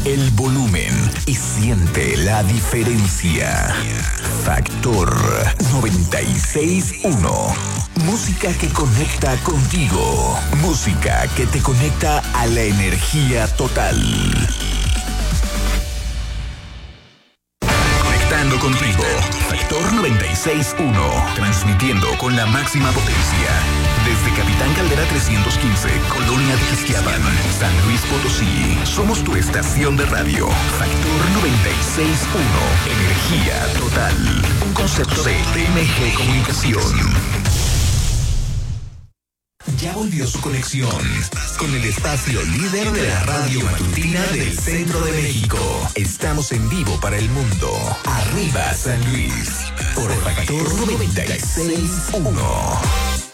el volumen y siente la diferencia. Factor 96.1. Música que conecta contigo. Música que te conecta a la energía total. Conectando contigo. Factor 96.1. Transmitiendo con la máxima potencia. Desde Capitán Caldera 315, Colonia de Ixquiapan, San Luis Potosí. Somos tu estación de radio. Factor 96.1. Energía total. Un concepto de TMG Comunicación. Ya volvió su conexión con el espacio líder de la radio matutina del centro de México. Estamos en vivo para el mundo. Arriba San Luis. Por Factor 96.1.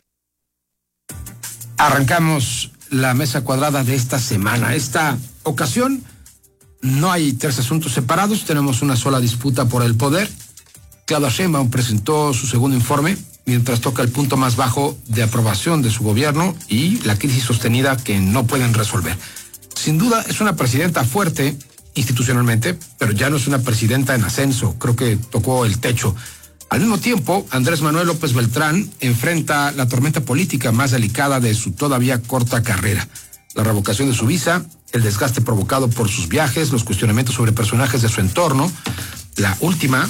Arrancamos la mesa cuadrada de esta semana. Esta ocasión no hay tres asuntos separados, tenemos una sola disputa por el poder. Claudia Sheinbaum presentó su segundo informe, mientras toca el punto más bajo de aprobación de su gobierno y la crisis sostenida que no pueden resolver. Sin duda es una presidenta fuerte institucionalmente, pero ya no es una presidenta en ascenso, creo que tocó el techo. Al mismo tiempo, Andrés Manuel López Beltrán enfrenta la tormenta política más delicada de su todavía corta carrera. La revocación de su visa, el desgaste provocado por sus viajes, los cuestionamientos sobre personajes de su entorno. La última,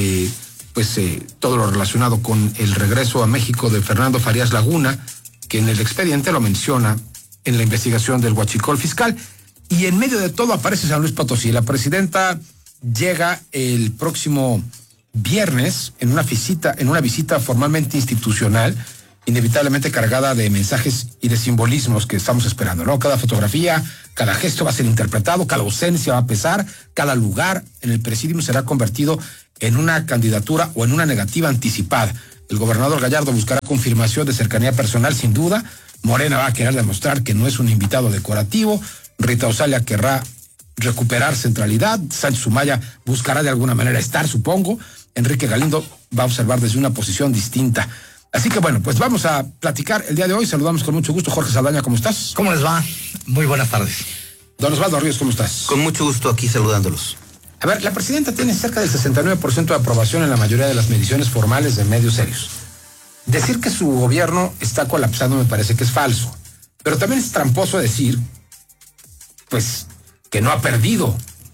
todo lo relacionado con el regreso a México de Fernando Farías Laguna, que en el expediente lo menciona en la investigación del huachicol fiscal. Y en medio de todo aparece San Luis Potosí. La presidenta llega el próximo viernes en una visita formalmente institucional, inevitablemente cargada de mensajes y de simbolismos que estamos esperando, ¿no? Cada fotografía, cada gesto va a ser interpretado, cada ausencia va a pesar, cada lugar en el presidium será convertido en una candidatura o en una negativa anticipada. El gobernador Gallardo buscará confirmación de cercanía personal, sin duda. Morena va a querer demostrar que no es un invitado decorativo. Rita Osalia querrá recuperar centralidad. Sánchez Humaya buscará de alguna manera estar, supongo. Enrique Galindo va a observar desde una posición distinta. Así que bueno, pues vamos a platicar el día de hoy. Saludamos con mucho gusto. Jorge Saldaña, ¿cómo estás? ¿Cómo les va? Muy buenas tardes. Don Osvaldo Ríos, ¿cómo estás? Con mucho gusto aquí saludándolos. A ver, la presidenta tiene cerca del 69% de aprobación en la mayoría de las mediciones formales de medios serios. Decir que su gobierno está colapsando me parece que es falso. Pero también es tramposo decir, pues, que no ha perdido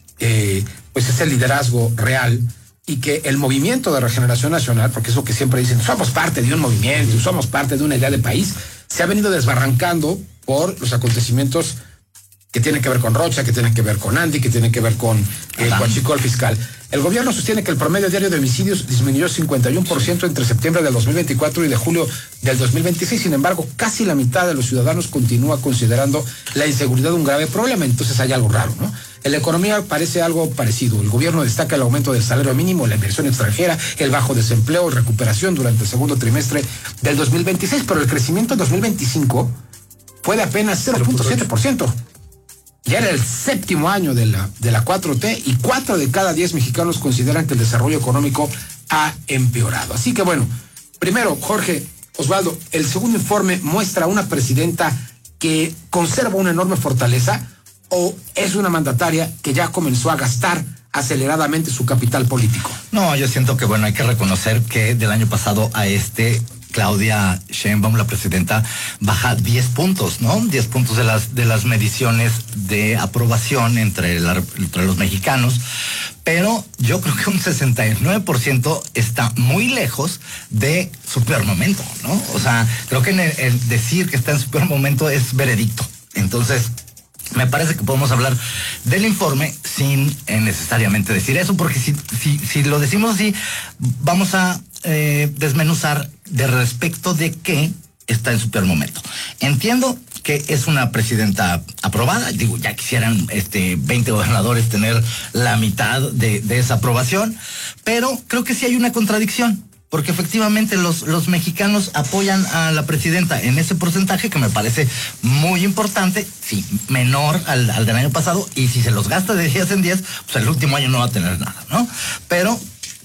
ese liderazgo real y que el movimiento de regeneración nacional, porque es lo que siempre dicen, somos parte de un movimiento, somos parte de una idea de país, se ha venido desbarrancando por los acontecimientos que tienen que ver con Rocha, que tienen que ver con Andy, que tienen que ver con el huachicol fiscal. El gobierno sostiene que el promedio diario de homicidios disminuyó 51% entre septiembre del 2024 y de julio del 2026. Sin embargo, casi la mitad de los ciudadanos continúa considerando la inseguridad un grave problema. Entonces hay algo raro, ¿no? En la economía parece algo parecido. El gobierno destaca el aumento del salario mínimo, la inversión extranjera, el bajo desempleo y recuperación durante el segundo trimestre del 2026, pero el crecimiento en 2025 fue de apenas 0.7%. Ya era el séptimo año de la 4T y 4 de cada 10 mexicanos consideran que el desarrollo económico ha empeorado. Así que bueno, primero, Jorge, Osvaldo, el segundo informe muestra a una presidenta que conserva una enorme fortaleza o es una mandataria que ya comenzó a gastar aceleradamente su capital político. No, yo siento que hay que reconocer que del año pasado a Claudia Sheinbaum, la presidenta, baja 10 puntos, ¿no? 10 puntos de las mediciones de aprobación entre los mexicanos, pero yo creo que un 69% está muy lejos de su peor momento, ¿no? O sea, creo que el decir que está en su peor momento es veredicto. Entonces, me parece que podemos hablar del informe sin necesariamente decir eso, porque si lo decimos así, vamos a desmenuzar de respecto de qué está en su peor momento. Entiendo que es una presidenta aprobada, digo, ya quisieran 20 gobernadores tener la mitad de esa aprobación, pero creo que sí hay una contradicción. Porque efectivamente los mexicanos apoyan a la presidenta en ese porcentaje que me parece muy importante, sí, menor al del año pasado, y si se los gasta de 10 en 10, pues el último año no va a tener nada, ¿no? Pero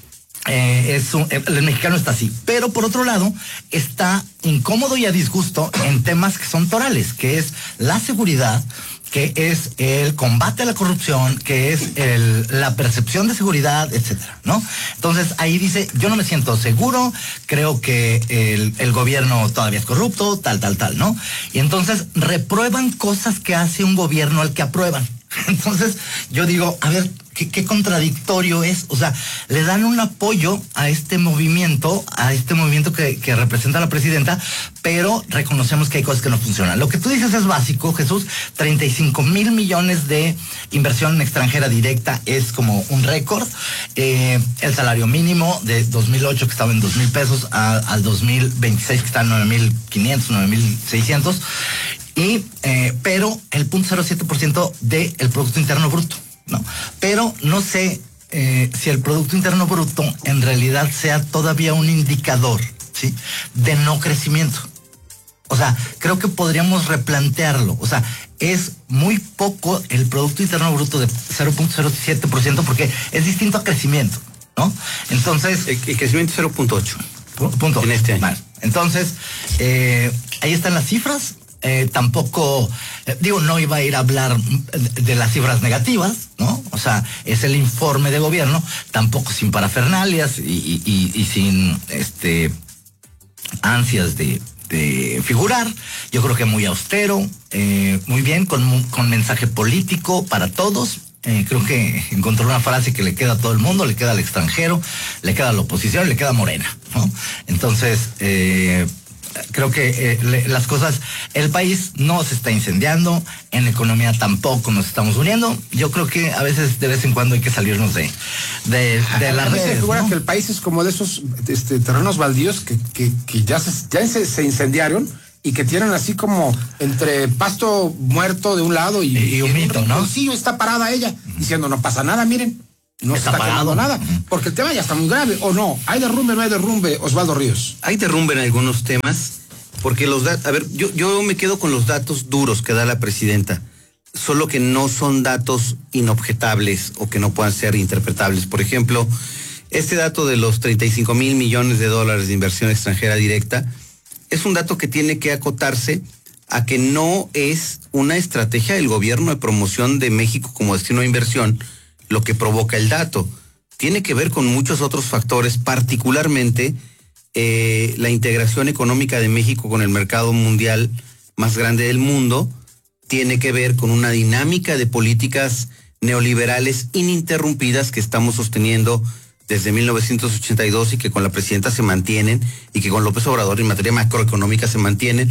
el mexicano está así. Pero por otro lado, está incómodo y a disgusto en temas que son torales, que es la seguridad, que es el combate a la corrupción, que es la percepción de seguridad, etcétera, ¿no? Entonces ahí dice, yo no me siento seguro, creo que el gobierno todavía es corrupto, tal, ¿no? Y entonces reprueban cosas que hace un gobierno al que aprueban. Entonces yo digo, a ver, ¿qué contradictorio es? O sea, le dan un apoyo a este movimiento que representa a la presidenta, pero reconocemos que hay cosas que no funcionan. Lo que tú dices es básico, Jesús. 35 mil millones de inversión extranjera directa es como un récord. El salario mínimo de 2008, que estaba en 2,000 pesos, al 2026, que está en 9,500, 9,600. Pero el 0.07% del Producto Interno Bruto, ¿no? Pero no sé si el Producto Interno Bruto en realidad sea todavía un indicador, ¿sí?, de no crecimiento. O sea, creo que podríamos replantearlo. O sea, es muy poco el Producto Interno Bruto de 0.07% porque es distinto a crecimiento, ¿no? Entonces... El crecimiento es 0.8. En este año. Entonces, ahí están las cifras. Tampoco, no iba a ir a hablar de las cifras negativas, ¿no? O sea, es el informe de gobierno, tampoco sin parafernalias y sin ansias de figurar. Yo creo que muy austero, muy bien, con mensaje político para todos. Creo que encontró una frase que le queda a todo el mundo, le queda al extranjero, le queda a la oposición, le queda a Morena, ¿no? Entonces, creo que las cosas, el país no se está incendiando, en la economía tampoco nos estamos uniendo. Yo creo que a veces, de vez en cuando, hay que salirnos de las redes, figura, ¿no? que el país es como de esos terrenos baldíos que ya se incendiaron y que tienen así como entre pasto muerto de un lado y humito, ¿no? Sí, está parada ella, diciendo, no pasa nada, miren. No está quemando nada, porque el tema ya está muy grave, ¿o no? ¿Hay derrumbe o no hay derrumbe, Osvaldo Ríos? Hay derrumbe en algunos temas, porque yo me quedo con los datos duros que da la presidenta, solo que no son datos inobjetables o que no puedan ser interpretables. Por ejemplo, este dato de los 35 mil millones de dólares de inversión extranjera directa es un dato que tiene que acotarse a que no es una estrategia del gobierno de promoción de México como destino de inversión lo que provoca el dato. Tiene que ver con muchos otros factores, particularmente la integración económica de México con el mercado mundial más grande del mundo, tiene que ver con una dinámica de políticas neoliberales ininterrumpidas que estamos sosteniendo desde 1982 y que con la presidenta se mantienen, y que con López Obrador en materia macroeconómica se mantienen.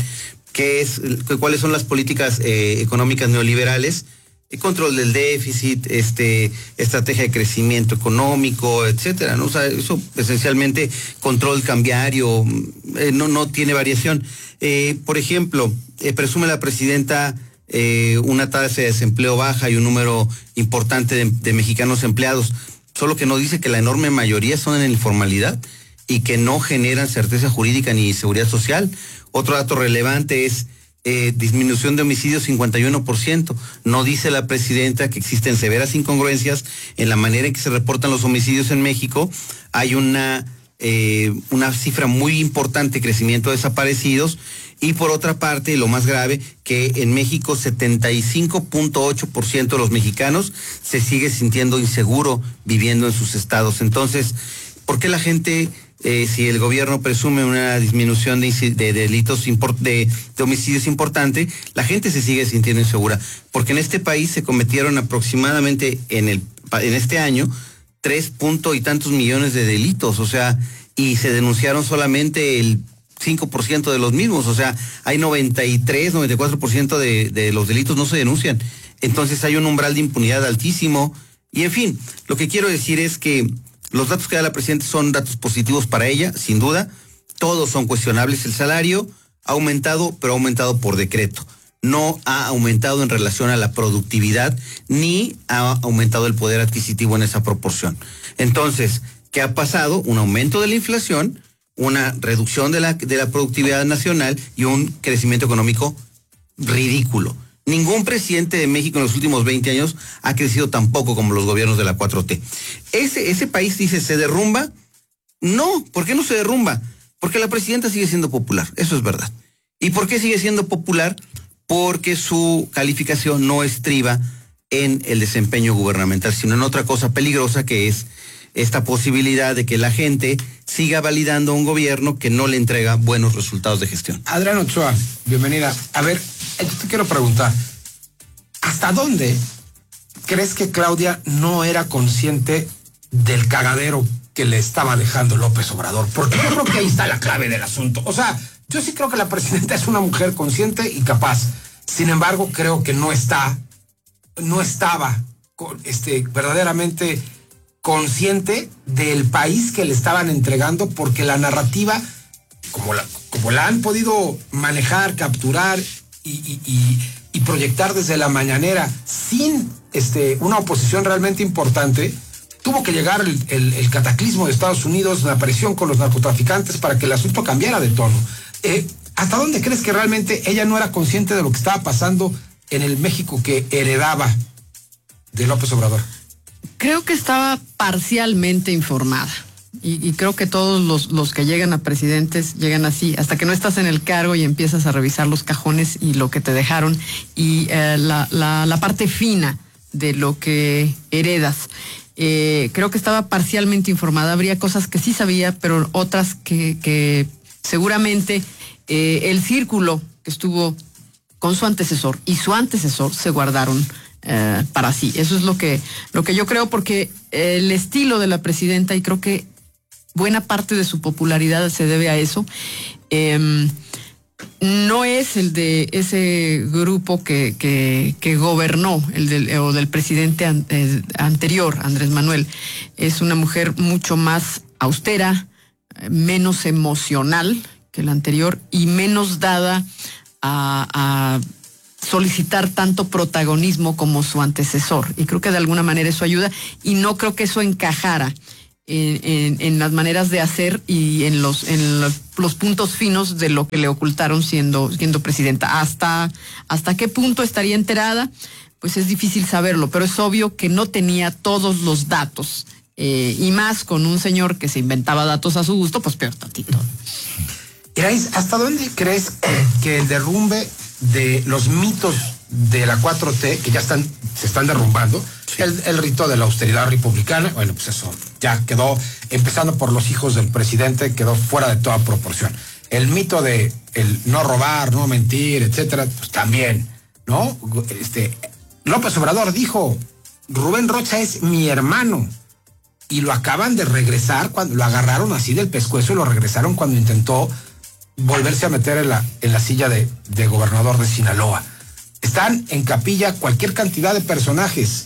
¿Cuáles son las políticas económicas neoliberales? El control del déficit, estrategia de crecimiento económico, etcétera, ¿no? O sea, eso esencialmente control cambiario, no tiene variación. Por ejemplo, presume la presidenta una tasa de desempleo baja y un número importante de mexicanos empleados, solo que no dice que la enorme mayoría son en la informalidad y que no generan certeza jurídica ni seguridad social. Otro dato relevante es disminución de homicidios 51%. No dice la presidenta que existen severas incongruencias en la manera en que se reportan los homicidios en México. Hay una cifra muy importante de crecimiento de desaparecidos, y por otra parte, lo más grave, que en México 75.8% de los mexicanos se sigue sintiendo inseguro viviendo en sus estados. Entonces, ¿por qué la gente, si el gobierno presume una disminución de delitos, de homicidios importante, la gente se sigue sintiendo insegura? Porque en este país se cometieron aproximadamente en este año 3 y tantos millones de delitos, o sea, y se denunciaron solamente el 5% de los mismos, o sea, hay 94% de los delitos no se denuncian. Entonces hay un umbral de impunidad altísimo. Y en fin, lo que quiero decir es que los datos que da la presidenta son datos positivos para ella, sin duda. Todos son cuestionables. El salario ha aumentado, pero ha aumentado por decreto. No ha aumentado en relación a la productividad, ni ha aumentado el poder adquisitivo en esa proporción. Entonces, ¿qué ha pasado? Un aumento de la inflación, una reducción de la productividad nacional y un crecimiento económico ridículo. Ningún presidente de México en los últimos 20 años ha crecido tan poco como los gobiernos de la 4T. Ese país, dice, ¿se derrumba? No, ¿por qué no se derrumba? Porque la presidenta sigue siendo popular, eso es verdad. ¿Y por qué sigue siendo popular? porque su calificación no estriba en el desempeño gubernamental, sino en otra cosa peligrosa, que es esta posibilidad de que la gente siga validando un gobierno que no le entrega buenos resultados de gestión. Adriana Ochoa, bienvenida. A ver, yo te quiero preguntar, ¿hasta dónde crees que Claudia no era consciente del cagadero que le estaba dejando López Obrador? Porque yo creo que ahí está la clave del asunto. O sea, yo sí creo que la presidenta es una mujer consciente y capaz. Sin embargo, creo que no estaba verdaderamente consciente del país que le estaban entregando, porque la narrativa, como la han podido manejar, capturar y proyectar desde la mañanera sin una oposición realmente importante, tuvo que llegar el cataclismo de Estados Unidos, la presión con los narcotraficantes para que el asunto cambiara de tono. ¿Hasta dónde crees que realmente ella no era consciente de lo que estaba pasando en el México que heredaba de López Obrador? Creo que estaba parcialmente informada. Y creo que todos los que llegan a presidentes llegan así, hasta que no estás en el cargo y empiezas a revisar los cajones y lo que te dejaron y la parte fina de lo que heredas. Creo que estaba parcialmente informada. Habría cosas que sí sabía, pero otras que seguramente el círculo que estuvo con su antecesor y su antecesor se guardaron para sí. Eso es lo que yo creo, porque el estilo de la presidenta, y creo que buena parte de su popularidad se debe a eso, no es el de ese grupo que gobernó, o del presidente anterior, Andrés Manuel. Es una mujer mucho más austera, menos emocional que la anterior y menos dada a solicitar tanto protagonismo como su antecesor. Y creo que de alguna manera eso ayuda, y no creo que eso encajara en las maneras de hacer y en los puntos finos de lo que le ocultaron siendo presidenta. ¿Hasta qué punto estaría enterada? Pues es difícil saberlo, pero es obvio que no tenía todos los datos, y más con un señor que se inventaba datos a su gusto, pues peor tantito. Iraíz, ¿hasta dónde crees que el derrumbe de los mitos de la 4T, que ya se están derrumbando, sí, el rito de la austeridad republicana, bueno, pues eso ya quedó, empezando por los hijos del presidente, quedó fuera de toda proporción. El mito de el no robar, no mentir, etcétera, pues también, ¿no? López Obrador dijo, Rubén Rocha es mi hermano, y lo acaban de regresar, cuando lo agarraron así del pescuezo y lo regresaron cuando intentó volverse a meter en la silla de gobernador de Sinaloa. Están en capilla cualquier cantidad de personajes.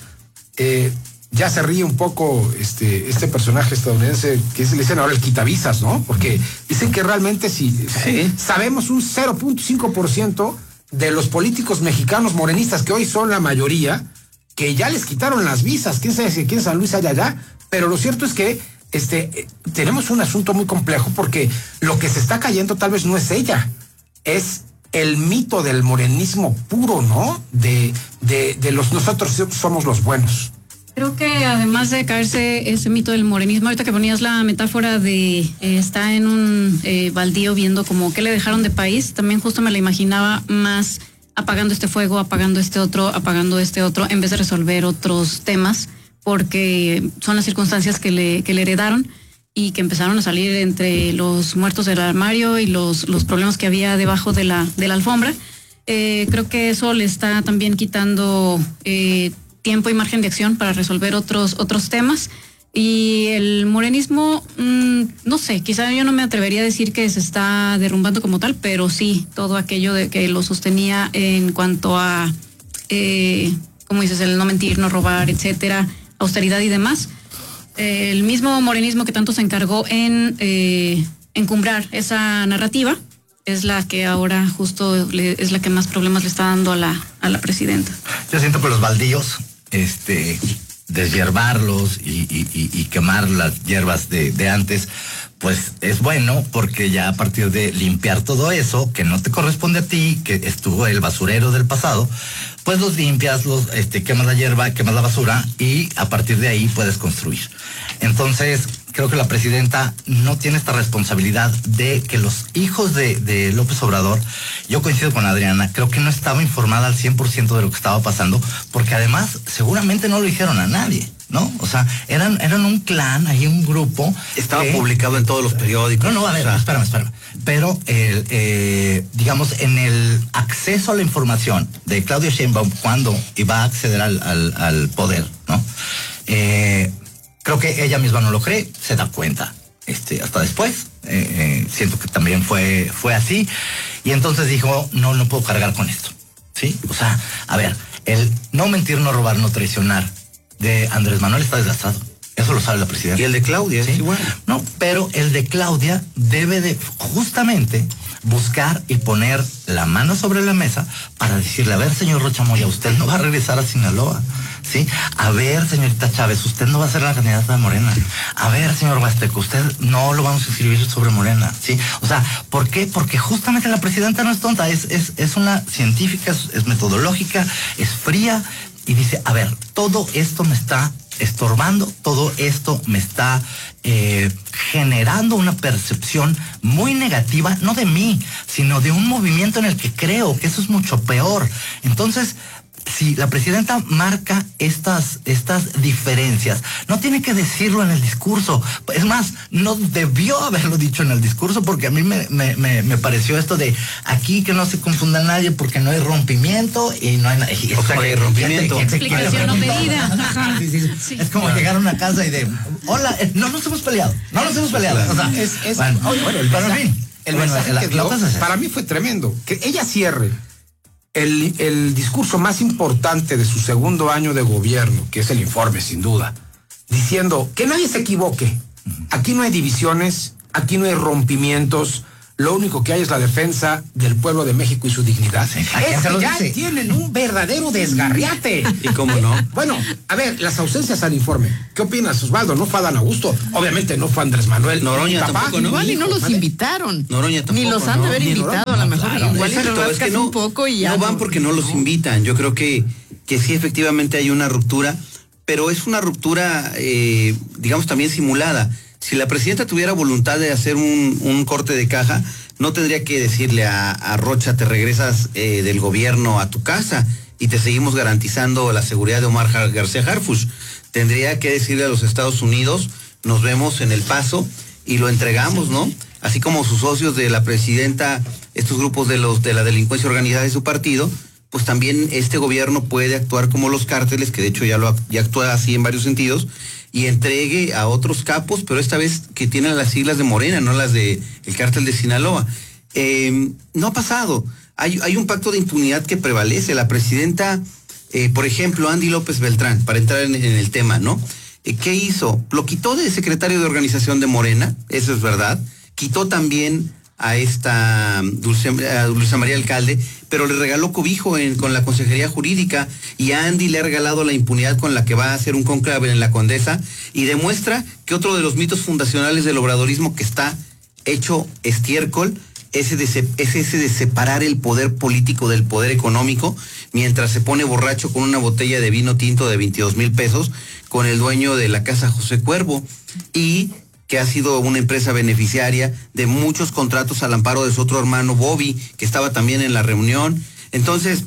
Ya se ríe un poco este personaje estadounidense que le dicen ahora el quitavisas, ¿no? Porque dicen que realmente sí. Sabemos un 0.5% de los políticos mexicanos morenistas, que hoy son la mayoría, que ya les quitaron las visas. ¿Quién sabe si aquí en San Luis hay allá? Pero lo cierto es que tenemos un asunto muy complejo, porque lo que se está cayendo tal vez no es ella, es el mito del morenismo puro, ¿no? De nosotros somos los buenos. Creo que además de caerse ese mito del morenismo, ahorita que ponías la metáfora de está en un baldío viendo como qué le dejaron de país, también justo me la imaginaba más apagando este fuego, apagando este otro, en vez de resolver otros temas, porque son las circunstancias que le heredaron y que empezaron a salir entre los muertos del armario y los problemas que había debajo de la alfombra. Creo que eso le está también quitando tiempo y margen de acción para resolver otros temas. Y el morenismo, no sé, quizá yo no me atrevería a decir que se está derrumbando como tal, pero sí, todo aquello de que lo sostenía en cuanto a, como dices, el no mentir, no robar, etcétera, austeridad y demás. El mismo morenismo que tanto se encargó en encumbrar esa narrativa es la que ahora justo es la que más problemas le está dando a la presidenta. Yo siento que los baldíos, deshiervarlos y quemar las hierbas de antes, pues es bueno, porque ya a partir de limpiar todo eso que no te corresponde a ti, que estuvo el basurero del pasado, pues los limpias, quemas la hierba, quemas la basura, y a partir de ahí puedes construir. Entonces, creo que la presidenta no tiene esta responsabilidad de que los hijos de López Obrador, yo coincido con Adriana, creo que no estaba informada al 100% de lo que estaba pasando, porque además seguramente no lo dijeron a nadie, ¿no? O sea, eran un clan, hay un grupo. Estaba publicado en todos los periódicos. No, a ver, espérame. Pero, digamos, en el acceso a la información de Claudia Sheinbaum cuando iba a acceder al poder, ¿no? Creo que ella misma no lo cree, se da cuenta. Hasta después, siento que también fue así. Y entonces dijo, no puedo cargar con esto, ¿sí? O sea, a ver, el no mentir, no robar, no traicionar de Andrés Manuel está desgastado. Eso lo sabe la presidenta. Y el de Claudia, ¿sí? Es igual. No, pero el de Claudia debe de justamente buscar y poner la mano sobre la mesa para decirle, a ver, señor Rocha Moya, usted no va a regresar a Sinaloa, ¿sí? A ver, señorita Chávez, usted no va a ser la candidata de Morena. A ver, señor Huasteco, usted no lo vamos a escribir sobre Morena, ¿sí? O sea, ¿por qué? Porque justamente la presidenta no es tonta, es una científica, es metodológica, es fría, y dice, a ver, todo esto me está estorbando, todo esto me está generando una percepción muy negativa, no de mí, sino de un movimiento en el que creo que eso es mucho peor. Entonces, si la presidenta marca estas diferencias, no tiene que decirlo en el discurso. Es más, no debió haberlo dicho en el discurso, porque a mí me pareció esto de aquí que no se confunda nadie porque no hay rompimiento y no hay nada. O sea, que hay rompimiento. Explicación no pedida. Sí. Es como llegar a una casa y de, hola, no nos hemos peleado. O sea, el mensaje que dio, para mí fue tremendo. Que ella cierre el discurso más importante de su segundo año de gobierno, que es el informe, sin duda, diciendo que nadie se equivoque. Aquí no hay divisiones, aquí no hay rompimientos. Lo único que hay es la defensa del pueblo de México y su dignidad. Sí, es que ya tienen un verdadero desgarriate. ¿Y cómo no? Bueno, a ver, las ausencias al informe. ¿Qué opinas, Osvaldo? No fue Adán Augusto. Obviamente no fue Andrés Manuel. Noroña tampoco, ¿no? Igual y no los invitaron. Noroña tampoco. Ni los han de haber invitado, a lo mejor. Claro, igual exacto, es que no, un poco y ya. No van porque no los invitan. Yo creo que sí, efectivamente hay una ruptura, pero es una ruptura, digamos, también simulada. Si la presidenta tuviera voluntad de hacer un corte de caja, no tendría que decirle a Rocha, te regresas del gobierno a tu casa y te seguimos garantizando la seguridad de Omar García Harfuch. Tendría que decirle a los Estados Unidos, nos vemos en El Paso y lo entregamos, ¿no? Así como sus socios de la presidenta, estos grupos de la delincuencia organizada de su partido, pues también este gobierno puede actuar como los cárteles, que de hecho ya actúa así en varios sentidos, y entregue a otros capos, pero esta vez que tienen las siglas de Morena, no las de el cártel de Sinaloa. No ha pasado. Hay un pacto de impunidad que prevalece. La presidenta, por ejemplo, Andy López Beltrán, para entrar en el tema, ¿no? ¿Qué hizo? Lo quitó de secretario de organización de Morena, eso es verdad. Quitó también a esta Dulce María Alcalde, pero le regaló cobijo con la Consejería Jurídica, y a Andy le ha regalado la impunidad con la que va a hacer un cónclave en la Condesa, y demuestra que otro de los mitos fundacionales del obradorismo que está hecho estiércol es ese de separar el poder político del poder económico, mientras se pone borracho con una botella de vino tinto de 22,000 pesos con el dueño de la casa José Cuervo, y que ha sido una empresa beneficiaria de muchos contratos al amparo de su otro hermano Bobby, que estaba también en la reunión. Entonces,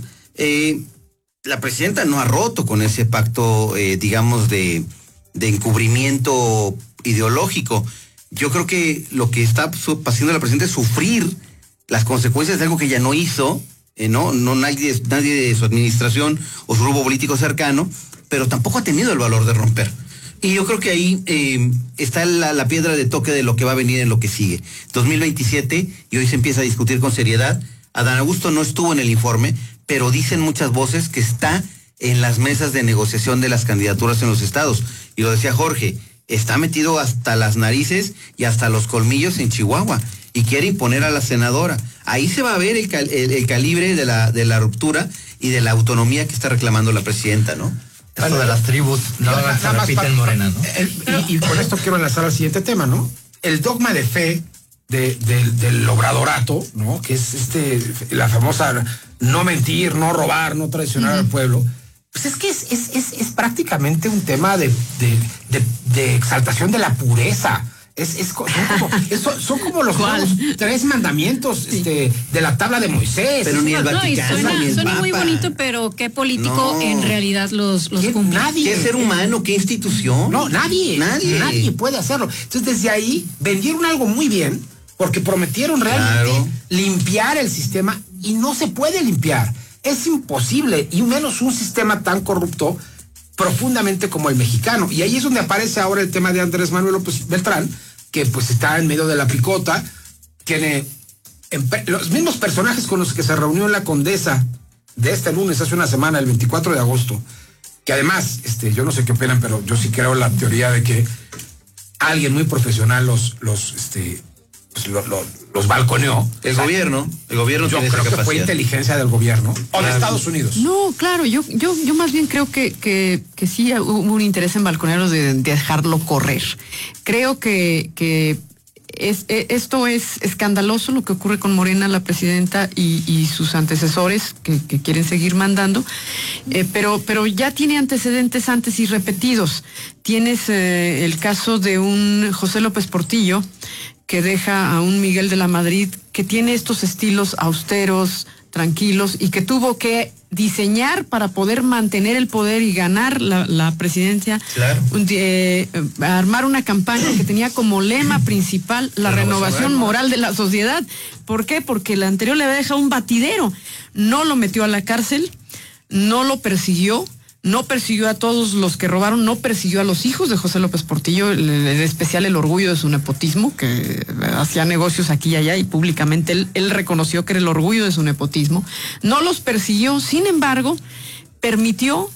la presidenta no ha roto con ese pacto, digamos, de encubrimiento ideológico. Yo creo que lo que está haciendo la presidenta es sufrir las consecuencias de algo que ella no hizo, no nadie de su administración o su grupo político cercano, pero tampoco ha tenido el valor de romper. Y yo creo que ahí está la piedra de toque de lo que va a venir en lo que sigue. 2027, y hoy se empieza a discutir con seriedad. Adán Augusto no estuvo en el informe, pero dicen muchas voces que está en las mesas de negociación de las candidaturas en los estados. Y lo decía Jorge, está metido hasta las narices y hasta los colmillos en Chihuahua, y quiere imponer a la senadora. Ahí se va a ver el calibre de la ruptura y de la autonomía que está reclamando la presidenta, ¿no? Esto de las tribus no se repite en Morena, ¿no? Y con esto quiero enlazar al siguiente tema, ¿no? El dogma de fe del obradorato, ¿no? Que es la famosa no mentir, no robar, no traicionar al pueblo. Pues es que es prácticamente un tema de exaltación de la pureza. Son como los 3 mandamientos de la tabla de Moisés. Pero ni el Vaticano, suena, ni el suena Papa. muy bonito, pero ¿qué político en realidad los cumple? Nadie. ¿Qué ser humano? ¿Qué institución? No, nadie puede hacerlo. Entonces, desde ahí vendieron algo muy bien, porque prometieron realmente limpiar el sistema y no se puede limpiar. Es imposible, y menos un sistema tan corrupto profundamente como el mexicano. Y ahí es donde aparece ahora el tema de Andrés Manuel López Beltrán, que pues está en medio de la picota, tiene los mismos personajes con los que se reunió en la Condesa de este lunes, hace una semana, el 24 de agosto, que además, yo no sé qué opinan, pero yo sí creo la teoría de que alguien muy profesional los balconeó. El gobierno yo tiene esa creo que capacidad. fue inteligencia del gobierno o de Estados Unidos. No, claro, yo más bien creo que sí hubo un interés en balconeros de dejarlo correr. Creo que esto es escandaloso lo que ocurre con Morena, la presidenta y sus antecesores que quieren seguir mandando, pero ya tiene antecedentes antes y repetidos. Tienes el caso de un José López Portillo que deja a un Miguel de la Madrid que tiene estos estilos austeros, tranquilos, y que tuvo que diseñar para poder mantener el poder y ganar la presidencia, armar una campaña que tenía como lema principal la renovación moral de la sociedad. ¿Por qué? Porque el anterior le había dejado un batidero. No lo metió a la cárcel, no lo persiguió, no persiguió a todos los que robaron, no persiguió a los hijos de José López Portillo, en especial el orgullo de su nepotismo, que hacía negocios aquí y allá y públicamente él reconoció que era el orgullo de su nepotismo. No los persiguió, sin embargo, permitió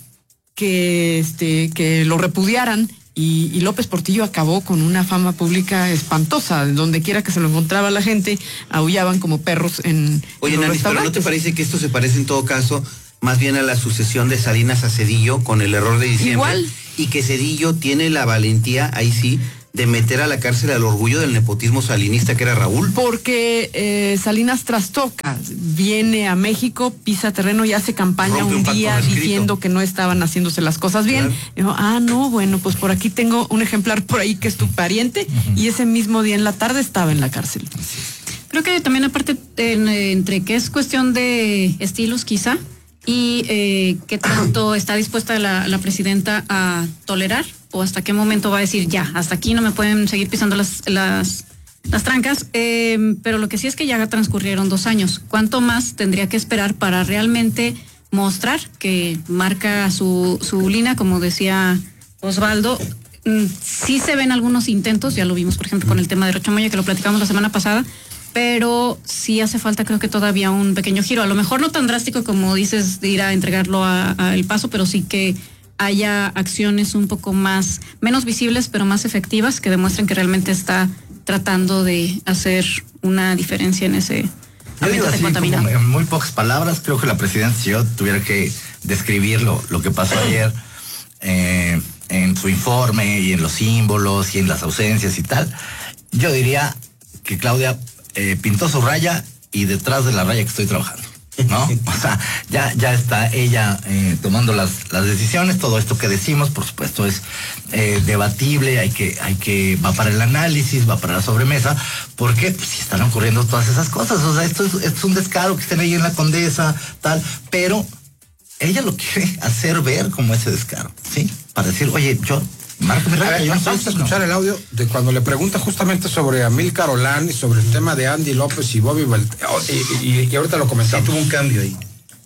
que lo repudiaran y López Portillo acabó con una fama pública espantosa. Donde quiera que se lo encontraba la gente, aullaban como perros en Oye, los Nani, ¿pero no te parece que esto se parece en todo caso más bien a la sucesión de Salinas a Cedillo con el error de diciembre? Igual. Y que Cedillo tiene la valentía, ahí sí, de meter a la cárcel al orgullo del nepotismo salinista que era Raúl. Porque Salinas trastoca, viene a México, pisa terreno y hace campaña Rompe un un día pacto no diciendo escrito. que no estaban haciéndose las cosas bien. Claro. Dijo, no, bueno, pues por aquí tengo un ejemplar por ahí que es tu pariente, y ese mismo día en la tarde estaba en la cárcel. Creo que también aparte entre que es cuestión de estilos quizá, y qué tanto está dispuesta la presidenta a tolerar, o hasta qué momento va a decir ya, hasta aquí no me pueden seguir pisando las trancas, pero lo que sí es que ya transcurrieron 2 años. ¿Cuánto más tendría que esperar para realmente mostrar que marca su línea? Como decía Osvaldo, sí se ven algunos intentos, ya lo vimos por ejemplo con el tema de Rocha Moya, que lo platicamos la semana pasada, pero sí hace falta, creo que todavía un pequeño giro, a lo mejor no tan drástico como dices de ir a entregarlo a El Paso, pero sí que haya acciones un poco menos visibles, pero más efectivas, que demuestren que realmente está tratando de hacer una diferencia en ese ambiente contaminado. En muy pocas palabras, creo que la presidenta, si yo tuviera que describir lo que pasó ayer en su informe y en los símbolos y en las ausencias y tal, yo diría que Claudia pintó su raya y detrás de la raya que estoy trabajando, ¿no? O sea, ya está ella tomando las decisiones. Todo esto que decimos, por supuesto, es debatible, va para el análisis, va para la sobremesa, porque pues, si están ocurriendo todas esas cosas. O sea, esto es un descaro que estén ahí en la Condesa, tal, pero ella lo quiere hacer ver como ese descaro, ¿sí? Para decir, oye, yo marco mi raya, yo no vamos a escuchar el audio de cuando le pregunta justamente sobre Amílcar Olán y sobre el tema de Andy López y Bobby y ahorita lo comentamos. Sí, tuvo un cambio ahí.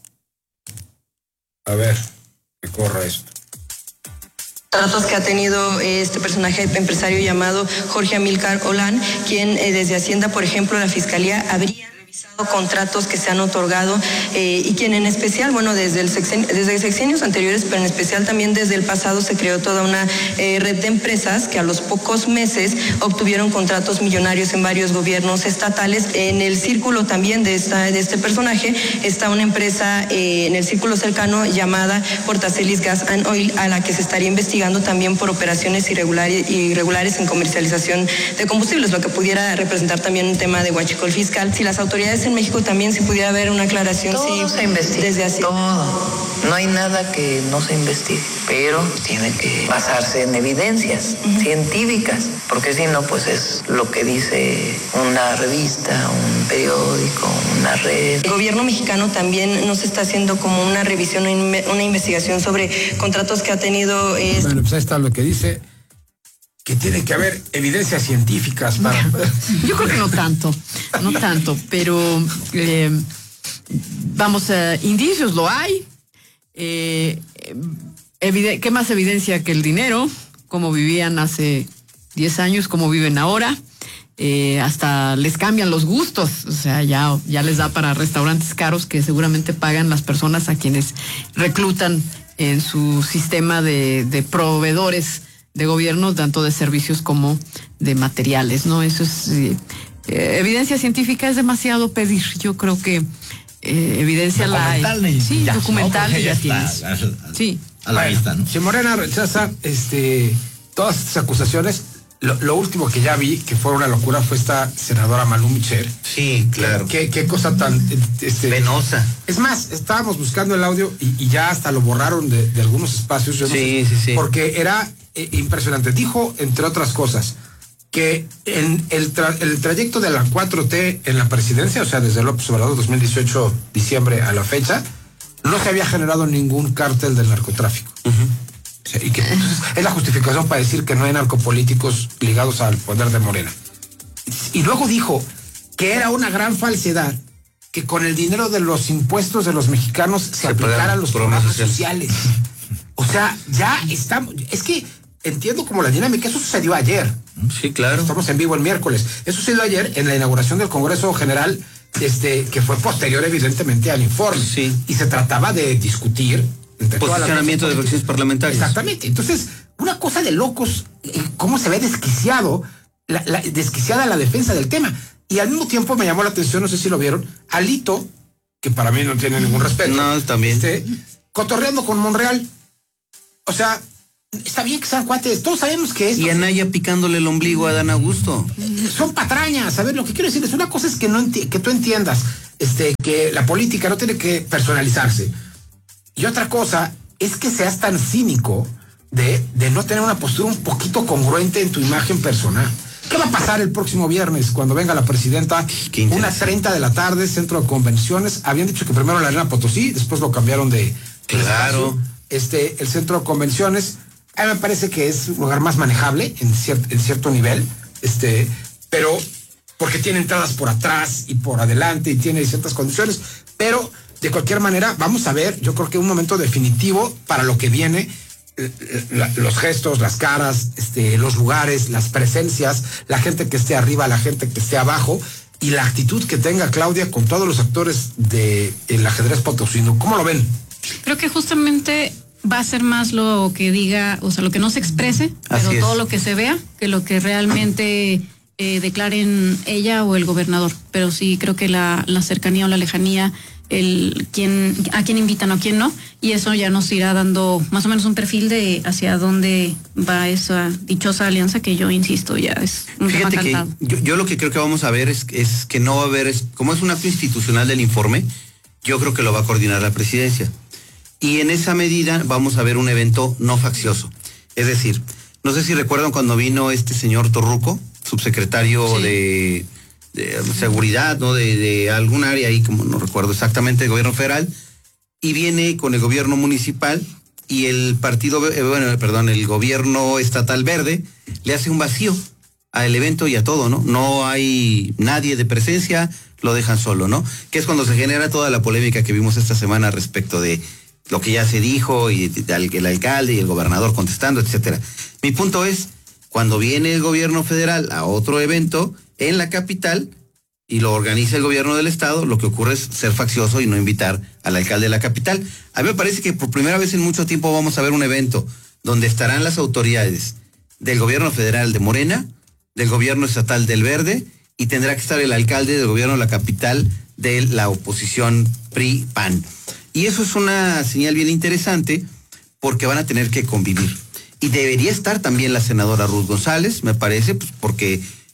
A ver, que corra esto. Tratos que ha tenido este personaje empresario llamado Jorge Amílcar Olán, quien desde Hacienda, por ejemplo, la Fiscalía habría revisado contratos que se han otorgado y quien en especial, bueno, desde sexenios anteriores, pero en especial también desde el pasado se creó toda una red de empresas que a los pocos meses obtuvieron contratos millonarios en varios gobiernos estatales. En el círculo también de este personaje está una empresa en el círculo cercano llamada Portacelis Gas and Oil, a la que se estaría investigando también por operaciones irregulares en comercialización de combustibles, lo que pudiera representar también un tema de huachicol fiscal. Si las autoridades autoridades en México también si pudiera haber una aclaración. Todo se investiga, desde así. Todo. No hay nada que no se investigue, pero tiene que basarse en evidencias científicas, porque si no, pues es lo que dice una revista, un periódico, una red. El gobierno mexicano también nos está haciendo como una revisión, una investigación sobre contratos que ha tenido. Bueno, pues ahí está lo que dice, que tiene que haber evidencias científicas para... Yo creo que no tanto, pero vamos, indicios lo hay. ¿Qué más evidencia que el dinero? Cómo vivían hace 10 años, cómo viven ahora. Hasta les cambian los gustos, o sea, ya les da para restaurantes caros que seguramente pagan las personas a quienes reclutan en su sistema de proveedores de gobierno, tanto de servicios como de materiales, ¿no? Eso es evidencia científica, es demasiado pedir. Yo creo que evidencia la hay. Sí, ya, documental, ¿no? Ya tienes. Sí. A la vista, ¿no? Si Morena rechaza todas estas acusaciones, lo último que ya vi, que fue una locura, fue esta senadora Malú Micher. Sí, claro. Qué cosa tan... penosa. Es más, estábamos buscando el audio y ya hasta lo borraron de algunos espacios. Yo no sé, sí. Porque era impresionante. Dijo, entre otras cosas, que en el trayecto de la 4T en la presidencia, o sea, desde López Obrador 2018, diciembre a la fecha, no se había generado ningún cártel del narcotráfico. O sea, y que entonces es la justificación para decir que no hay narcopolíticos ligados al poder de Morena. Y luego dijo que era una gran falsedad que con el dinero de los impuestos de los mexicanos se aplicaran los programas sociales. O sea, ya estamos... Es que entiendo como la dinámica, eso sucedió ayer. Sí, claro. Estamos en vivo el miércoles. Eso sucedió ayer en la inauguración del Congreso General, que fue posterior evidentemente al informe. Sí. Y se trataba de discutir entre posicionamiento de fracciones parlamentarias. Exactamente. Entonces, una cosa de locos, cómo se ve desquiciada la defensa del tema. Y al mismo tiempo me llamó la atención, no sé si lo vieron, Alito, que para mí no tiene ningún respeto. No, también. Cotorreando con Monreal. O sea, está bien que sean cuates, todos sabemos que es. Y Anaya picándole el ombligo a Dan Augusto. Son patrañas. A ver, lo que quiero decir es una cosa es que tú entiendas que la política no tiene que personalizarse. Y otra cosa es que seas tan cínico de no tener una postura un poquito congruente en tu imagen personal. ¿Qué va a pasar el próximo viernes cuando venga la presidenta? 1:30 de la tarde, Centro de Convenciones. Habían dicho que primero la Arena Potosí, después lo cambiaron de... Claro. El Centro de Convenciones, a mí me parece que es un lugar más manejable en cierto nivel, pero porque tiene entradas por atrás y por adelante y tiene ciertas condiciones, pero de cualquier manera vamos a ver, yo creo que un momento definitivo para lo que viene, los gestos, las caras, los lugares, las presencias, la gente que esté arriba, la gente que esté abajo y la actitud que tenga Claudia con todos los actores del ajedrez potosino. ¿Cómo lo ven? Creo que justamente va a ser más lo que diga, o sea, lo que no se exprese, pero todo lo que se vea, que lo que realmente declaren ella o el gobernador. Pero sí creo que la cercanía o la lejanía, a quién invitan o a quién no, y eso ya nos irá dando más o menos un perfil de hacia dónde va esa dichosa alianza que yo insisto ya es un tema cantado. Que yo lo que creo que vamos a ver es que no va a haber, como es un acto institucional del informe, yo creo que lo va a coordinar la presidencia. Y en esa medida vamos a ver un evento no faccioso. Es decir, no sé si recuerdan cuando vino este señor Torruco, subsecretario de seguridad, ¿no? De algún área ahí, como no recuerdo exactamente, del gobierno federal, y viene con el gobierno municipal y el el gobierno estatal verde le hace un vacío al evento y a todo, ¿no? No hay nadie de presencia, lo dejan solo, ¿no? Que es cuando se genera toda la polémica que vimos esta semana respecto de lo que ya se dijo y el alcalde y el gobernador contestando, etcétera. Mi punto es, cuando viene el gobierno federal a otro evento en la capital y lo organiza el gobierno del estado, lo que ocurre es ser faccioso y no invitar al alcalde de la capital. A mí me parece que por primera vez en mucho tiempo vamos a ver un evento donde estarán las autoridades del gobierno federal de Morena, del gobierno estatal del Verde, y tendrá que estar el alcalde del gobierno de la capital de la oposición PRI-PAN. Y eso es una señal bien interesante porque van a tener que convivir. Y debería estar también la senadora Ruth González, me parece, pues porque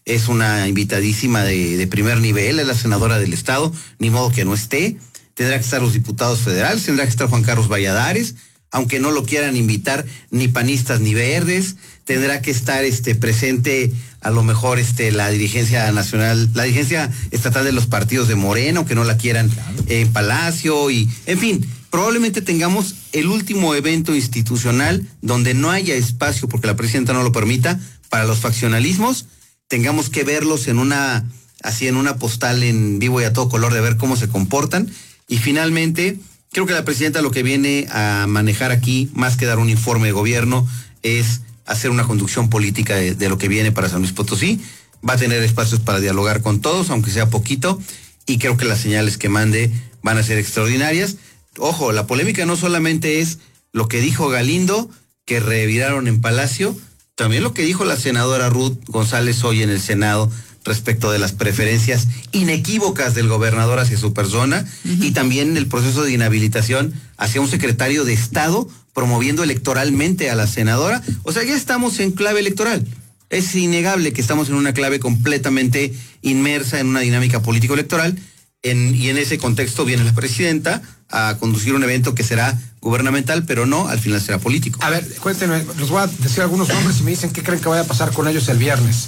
es una invitadísima de primer nivel, es la senadora del Estado, ni modo que no esté. Tendrá que estar los diputados federales, tendrá que estar Juan Carlos Valladares, aunque no lo quieran invitar ni panistas ni verdes. Tendrá que estar presente a lo mejor la dirigencia nacional, la dirigencia estatal de los partidos de Morena, aunque no la quieran en Palacio, y en fin, probablemente tengamos el último evento institucional donde no haya espacio, porque la presidenta no lo permita, para los faccionalismos. Tengamos que verlos en una postal en vivo y a todo color, de ver cómo se comportan. Y finalmente, creo que la presidenta lo que viene a manejar aquí, más que dar un informe de gobierno, es hacer una conducción política de lo que viene para San Luis Potosí. Va a tener espacios para dialogar con todos, aunque sea poquito, y creo que las señales que mande van a ser extraordinarias. Ojo, la polémica no solamente es lo que dijo Galindo, que reviraron en Palacio, también lo que dijo la senadora Ruth González hoy en el Senado respecto de las preferencias inequívocas del gobernador hacia su persona, y también el proceso de inhabilitación hacia un secretario de Estado promoviendo electoralmente a la senadora. O sea, ya estamos en clave electoral. Es innegable que estamos en una clave completamente inmersa en una dinámica político-electoral, y en ese contexto viene la presidenta a conducir un evento que será gubernamental, pero no, al final será político. A ver, cuéntenme, les voy a decir algunos nombres y me dicen qué creen que vaya a pasar con ellos el viernes.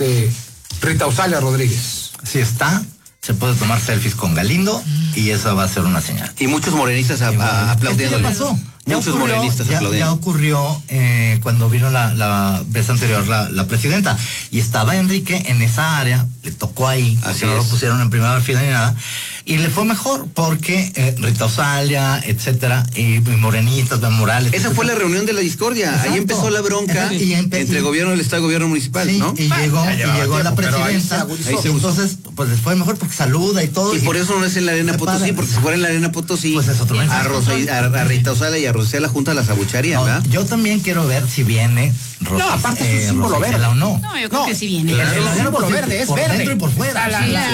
Rita Osalia Rodríguez. Si está, se puede tomar selfies con Galindo y eso va a ser una señal. Y muchos morenistas aplaudiendo. ¿Qué pasó? Muchos morenistas aplaudiendo. Ya ocurrió cuando vino la vez anterior la presidenta, y estaba Enrique en esa área, le tocó ahí, porque no lo pusieron en primera fila ni nada, y le fue mejor porque Rita Osalia, etcétera, y morenistas, Morales. Esa fue la reunión de la discordia. Exacto. Ahí empezó la bronca entre gobierno del Estado y gobierno municipal, sí, ¿no? Y llegó la presidenta, entonces pues les fue mejor porque saluda y todo. Y por eso no es en la Arena Potosí, porque si fuera en la Arena Potosí, pues es otro mensaje. a Rita Osalia y a Rosela juntas las abucharían, ¿verdad? Yo también quiero ver si viene No, aparte es un símbolo verde. o no. No, yo creo que sí viene. El símbolo verde es por verde. dentro y por fuera.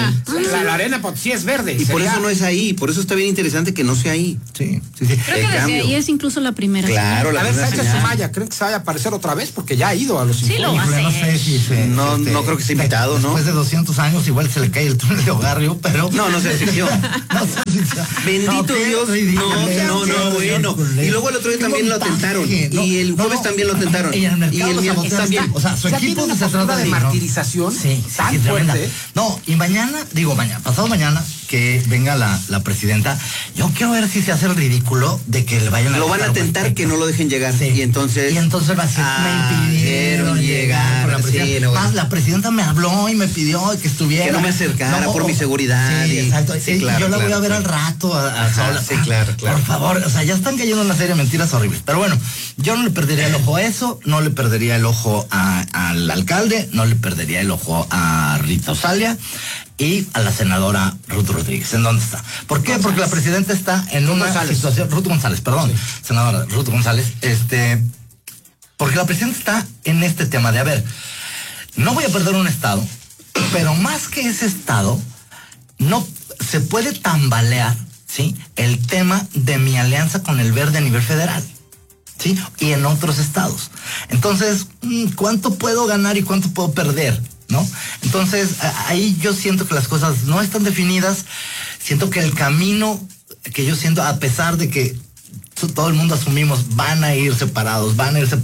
La Arena Potosí es verde. Y por eso no es ahí, por eso está bien interesante que no sea ahí. Sí. Creo que desde ahí es incluso la primera. Claro, señal. la A ver, primera Sánchez señal. Amaya, ¿creen que se vaya a aparecer otra vez? Porque ya ha ido a los Sí, lo va a No sé hacer. si No creo que esté invitado, ¿no? Después de 200 años igual se le cae el túnel de Ogarrio, pero... No se asistió. Bendito Dios. No, bueno. Y luego el otro día también lo atentaron. Y el jueves también lo atentaron. Y en el mercado el miércoles también. O sea, su equipo se se trata de de martirización tan tremenda. fuerte. No, y pasado mañana, que venga la presidenta, yo quiero ver si se hace el ridículo de que le vayan a... Lo van a tentar que no lo dejen llegar. Sí. Y entonces va a ser, me impidieron llegar. La presidenta me habló y me pidió que estuviera. Que no me acercara por mi seguridad. Sí, exacto. Sí, claro, yo la voy a ver claro. al rato a solas. Sí, claro. Por favor, o sea, ya están cayendo una serie de mentiras horribles. Pero bueno, yo no le perdería el ojo a eso, no le perdería el ojo al alcalde, no le perdería el ojo a Rita Osalia y a la senadora Ruth Rodríguez. ¿En dónde está? ¿Por qué? Porque la presidenta está en una situación... Ruth González, perdón. Sí. Senadora Ruth González, porque la presidenta está en este tema de, a ver, no voy a perder un estado, pero más que ese estado, no se puede tambalear, ¿sí?, el tema de mi alianza con el Verde a nivel federal, ¿sí?, y en otros estados. Entonces, ¿cuánto puedo ganar y cuánto puedo perder?, ¿no? Entonces, ahí yo siento que las cosas no están definidas. Siento que el camino que yo siento, a pesar de que todo el mundo asumimos van a ir separados,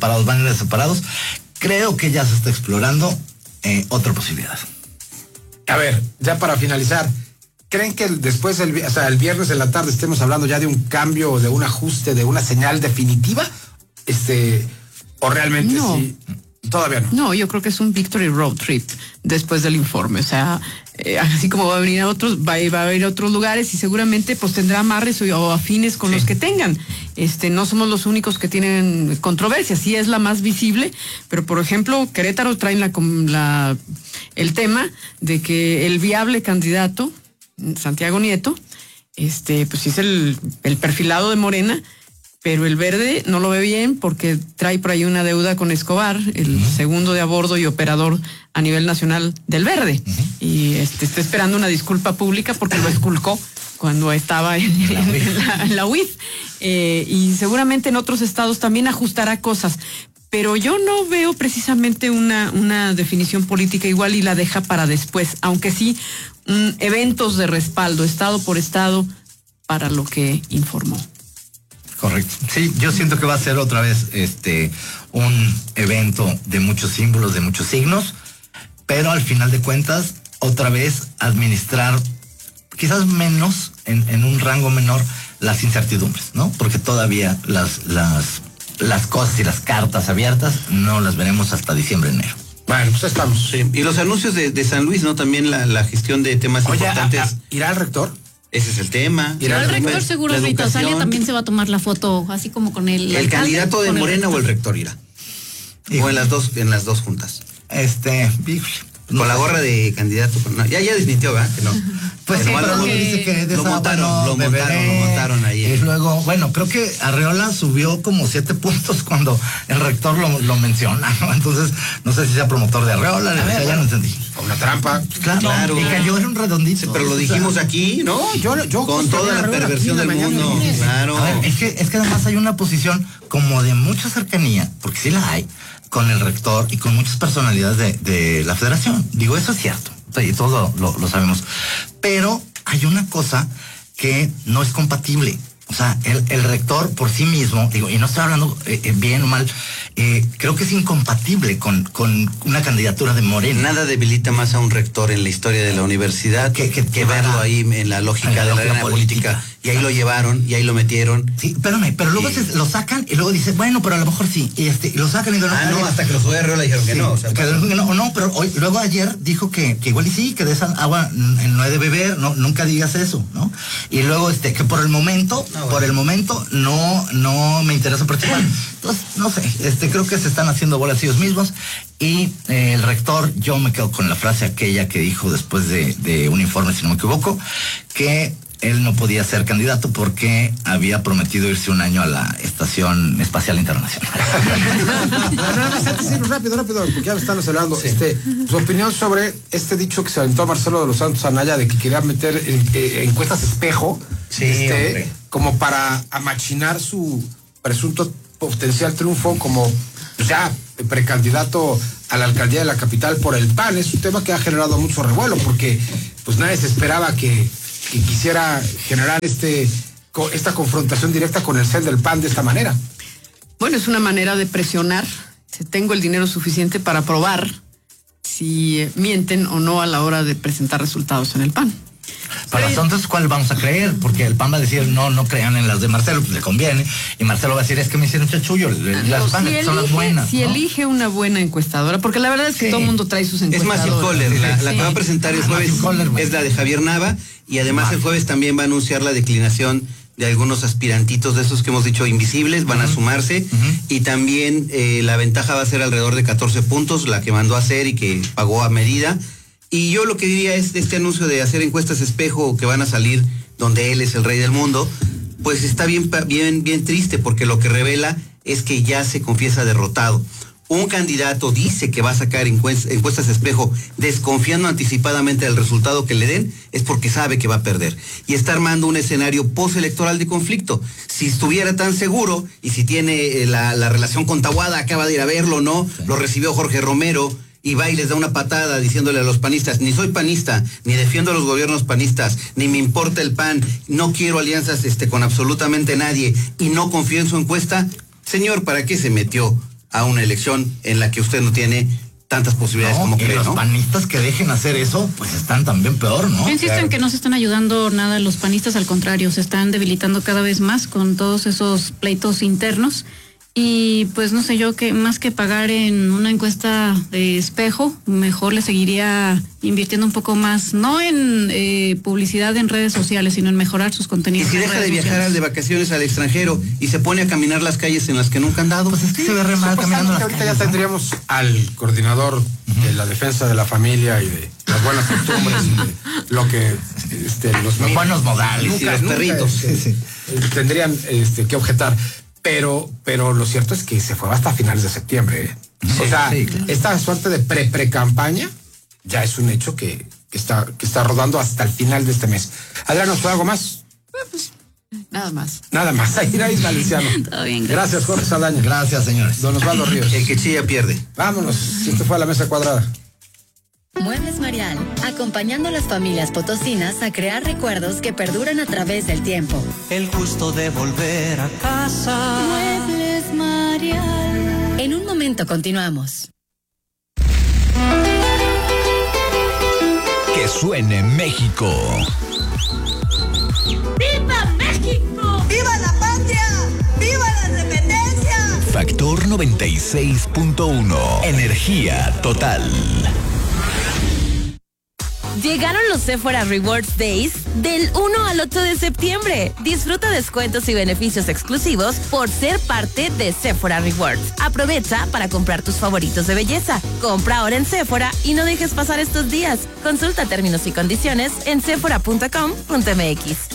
creo que ya se está explorando otra posibilidad. A ver, ya para finalizar, ¿creen que después, el viernes en la tarde, estemos hablando ya de un cambio, de un ajuste, de una señal definitiva? ¿O realmente No. sí? Todavía no. No, yo creo que es un victory road trip después del informe. O sea, así como va a venir a otros, va a ir a otros lugares y seguramente pues tendrá amarres o afines con los que tengan. No somos los únicos que tienen controversia, sí es la más visible, pero por ejemplo, Querétaro traen el tema de que el viable candidato, Santiago Nieto, pues sí es el perfilado de Morena, pero el Verde no lo ve bien porque trae por ahí una deuda con Escobar, el segundo de a bordo y operador a nivel nacional del Verde. Y está esperando una disculpa pública porque lo esculcó cuando estaba en la UIF. Y seguramente en otros estados también ajustará cosas. pero yo no veo precisamente una definición política igual y la deja para después, aunque sí eventos de respaldo, estado por estado, para lo que informó. Correcto. Sí, yo siento que va a ser otra vez un evento de muchos símbolos, de muchos signos, pero al final de cuentas, otra vez administrar quizás menos, en un rango menor, las incertidumbres, ¿no? Porque todavía las cosas y las cartas abiertas no las veremos hasta diciembre, enero. Bueno, pues estamos. Sí. Y los anuncios de San Luis, ¿no? También la gestión de temas importantes. ¿Irá el rector? Ese es el tema. Pero el rector seguro, Rita Osalia también se va a tomar la foto, así como con el alcalde, candidato de Morena o el rector irá. O en las dos juntas. Con la gorra de candidato. No, ya desmintió, ¿verdad? Que no. Pues sí, pero dice que de lo montaron ahí. Y luego, bueno, creo que Arreola subió como 7 puntos cuando el rector lo menciona, ¿no? Entonces, no sé si sea promotor de Arreola, ya no entendí. Una trampa. Claro. Y cayó en un redondito. Sí, pero lo dijimos aquí, ¿no? Yo con toda la perversión del mundo. Claro. A ver, es que además hay una posición como de mucha cercanía, porque sí la hay, con el rector y con muchas personalidades de la federación. Digo, eso es cierto, y todos lo sabemos. Pero hay una cosa que no es compatible. O sea, el rector por sí mismo, digo, y no estoy hablando bien o mal, creo que es incompatible con una candidatura de Morena. Nada debilita más a un rector en la historia de la universidad que verlo ahí en la lógica de la arena política. Y ahí lo llevaron, y ahí lo metieron. Sí, espérame, pero luego lo sacan y luego dicen, bueno, pero a lo mejor sí. Y lo sacan y digo, no, hasta que los fue Arreola dijeron que no. O sea, no, pero luego ayer dijo que igual y sí, que de esa agua no he de beber, no, nunca digas eso, ¿no? Y luego que por el momento, no me interesa participar. Entonces, no sé, creo que se están haciendo bolas ellos mismos. Y el rector, yo me quedo con la frase aquella que dijo después de un informe, si no me equivoco, que él no podía ser candidato porque había prometido irse un año a la Estación Espacial Internacional. Nada más antes de ir rápido, porque ya me están acelerando. Sí. Su opinión sobre este dicho que se aventó Marcelo de los Santos Anaya de que quería meter encuestas espejo, como para amachinar su presunto potencial triunfo como ya precandidato a la alcaldía de la capital por el PAN. Es un tema que ha generado mucho revuelo porque pues nadie se esperaba que quisiera generar esta confrontación directa con el CEL del PAN de esta manera. Bueno, es una manera de presionar. Si tengo el dinero suficiente para probar si mienten o no a la hora de presentar resultados en el PAN. Para entonces, ¿cuál vamos a creer? Porque el PAN va a decir, no crean en las de Marcelo, pues le conviene. Y Marcelo va a decir, es que me hicieron chachullo, las PAN son las buenas. Si elige una buena encuestadora, porque la verdad es que todo el mundo trae sus encuestadoras. Es Massive Caller, la que va a presentar el jueves es la de Javier Nava, y además el jueves también va a anunciar la declinación de algunos aspirantitos de esos que hemos dicho invisibles, van a sumarse, y también la ventaja va a ser alrededor de 14 puntos, la que mandó a hacer y que pagó a medida. Y yo lo que diría es este anuncio de hacer encuestas espejo que van a salir donde él es el rey del mundo, pues está bien triste, porque lo que revela es que ya se confiesa derrotado. Un candidato dice que va a sacar encuestas espejo desconfiando anticipadamente del resultado que le den, es porque sabe que va a perder. Y está armando un escenario postelectoral de conflicto. Si estuviera tan seguro, y si tiene la relación con Taboada, acaba de ir a verlo, ¿no? Sí. Lo recibió Jorge Romero, y va y les da una patada diciéndole a los panistas, ni soy panista, ni defiendo a los gobiernos panistas, ni me importa el PAN, no quiero alianzas con absolutamente nadie, y no confío en su encuesta. Señor, ¿para qué se metió a una elección en la que usted no tiene tantas posibilidades como cree, los panistas que dejen hacer eso, pues están también peor, ¿no? Yo insisto en que no se están ayudando nada los panistas, al contrario, se están debilitando cada vez más con todos esos pleitos internos. Y pues no sé yo, que más que pagar en una encuesta de espejo, mejor le seguiría invirtiendo un poco más, no en publicidad en redes sociales, sino en mejorar sus contenidos. Y si deja de viajar de vacaciones al extranjero y se pone a caminar las calles en las que nunca han dado, pues es que se ve re mal caminando las ahorita calles. Ya tendríamos al coordinador de la defensa de la familia y de las buenas costumbres y de lo que los buenos modales y los perritos tendrían que objetar. Pero lo cierto es que se fue hasta finales de septiembre. O sea, esta suerte de pre-campaña ya es un hecho que está rodando hasta el final de este mes. Adriano, ¿fue algo más? Pues Nada más. Nada más. Iraíz Valenciano. Todo bien, Gracias, Jorge Saldaña. Gracias, señores. Don Osvaldo Ríos. El que chilla pierde. Vámonos. Esto fue a la mesa cuadrada. Muebles Marial, acompañando a las familias potosinas a crear recuerdos que perduran a través del tiempo. El gusto de volver a casa. Muebles Marial. En un momento continuamos. Que suene México. ¡Viva México! ¡Viva la patria! ¡Viva la independencia! Factor 96.1. Energía total. Llegaron los Sephora Rewards Days del 1 al 8 de septiembre. Disfruta descuentos y beneficios exclusivos por ser parte de Sephora Rewards. Aprovecha para comprar tus favoritos de belleza. Compra ahora en Sephora y no dejes pasar estos días. Consulta términos y condiciones en sephora.com.mx.